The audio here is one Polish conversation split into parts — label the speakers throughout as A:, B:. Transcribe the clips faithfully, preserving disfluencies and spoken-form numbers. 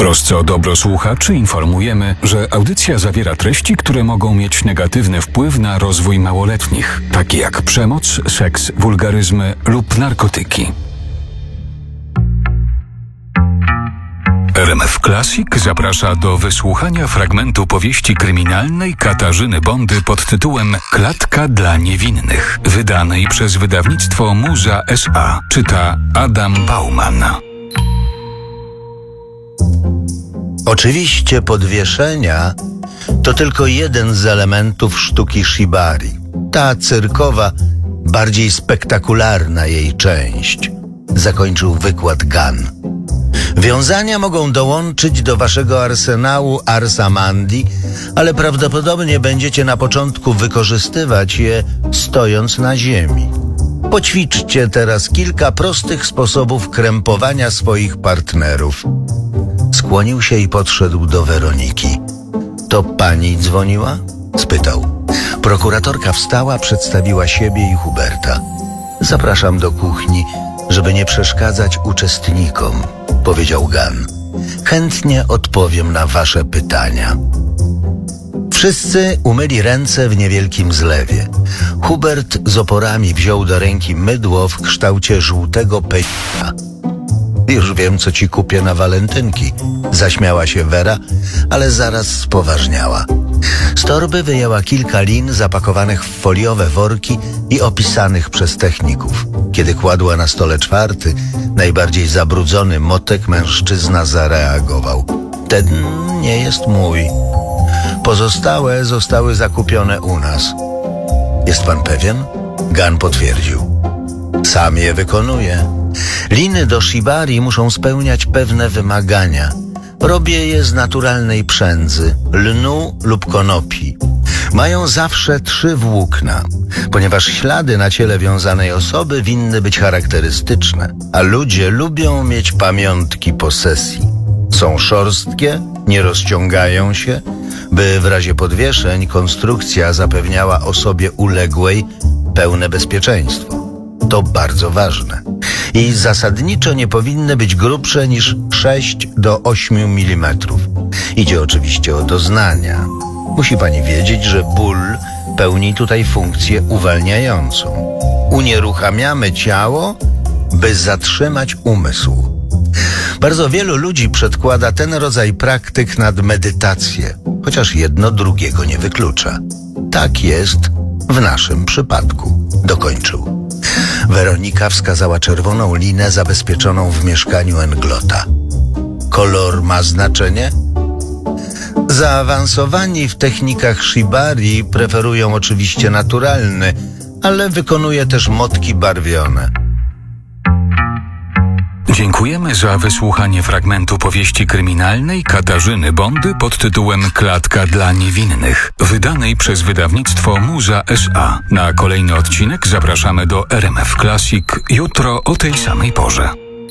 A: trosce o dobro słuchaczy informujemy, że audycja zawiera treści, które mogą mieć negatywny wpływ na rozwój małoletnich, takie jak przemoc, seks, wulgaryzmy lub narkotyki. R M F Classic zaprasza do wysłuchania fragmentu powieści kryminalnej Katarzyny Bondy pod tytułem Klatka dla niewinnych, wydanej przez wydawnictwo Muza S A. Czyta Adam Bauman.
B: Oczywiście podwieszenia to tylko jeden z elementów sztuki shibari. Ta cyrkowa, bardziej spektakularna jej część, zakończył wykład Gun. Wiązania mogą dołączyć do waszego arsenału arsamandi, ale prawdopodobnie będziecie na początku wykorzystywać je stojąc na ziemi. Poćwiczcie teraz kilka prostych sposobów krępowania swoich partnerów. Skłonił się i podszedł do Weroniki. To pani dzwoniła? Spytał. Prokuratorka wstała, przedstawiła siebie i Huberta. Zapraszam do kuchni, żeby nie przeszkadzać uczestnikom, powiedział Gun. Chętnie odpowiem na wasze pytania. Wszyscy umyli ręce w niewielkim zlewie. Hubert z oporami wziął do ręki mydło w kształcie żółtego pejka. Już wiem, co ci kupię na walentynki, zaśmiała się Wera, ale zaraz spoważniała. Z torby wyjęła kilka lin zapakowanych w foliowe worki i opisanych przez techników. Kiedy kładła na stole czwarty, najbardziej zabrudzony motek, mężczyzna zareagował. Ten nie jest mój. Pozostałe zostały zakupione u nas. Jest pan pewien? Gun potwierdził. Sam je wykonuję. Liny do shibari muszą spełniać pewne wymagania. Robię je z naturalnej przędzy, lnu lub konopi. Mają zawsze trzy włókna, ponieważ ślady na ciele wiązanej osoby winny być charakterystyczne, a ludzie lubią mieć pamiątki po sesji. Są szorstkie, nie rozciągają się, by w razie podwieszeń konstrukcja zapewniała osobie uległej pełne bezpieczeństwo. To bardzo ważne. I zasadniczo nie powinny być grubsze niż sześć do ośmiu milimetrów. Idzie oczywiście o doznania. Musi pani wiedzieć, że ból pełni tutaj funkcję uwalniającą. Unieruchamiamy ciało, by zatrzymać umysł. Bardzo wielu ludzi przedkłada ten rodzaj praktyk nad medytację, chociaż jedno drugiego nie wyklucza. Tak jest w naszym przypadku, dokończył. Weronika wskazała czerwoną linę zabezpieczoną w mieszkaniu Englota. Kolor ma znaczenie? Zaawansowani w technikach shibari preferują oczywiście naturalny, ale wykonuje też motki barwione.
A: Dziękujemy za wysłuchanie fragmentu powieści kryminalnej Katarzyny Bondy pod tytułem Klatka dla niewinnych, wydanej przez wydawnictwo Muza S A. Na kolejny odcinek zapraszamy do R M F Classic jutro o tej samej porze.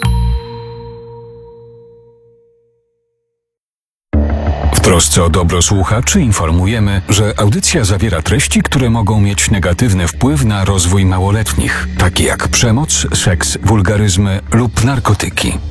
A: W trosce o dobro słuchaczy informujemy, że audycja zawiera treści, które mogą mieć negatywny wpływ na rozwój małoletnich, takie jak przemoc, seks, wulgaryzmy lub narkotyki.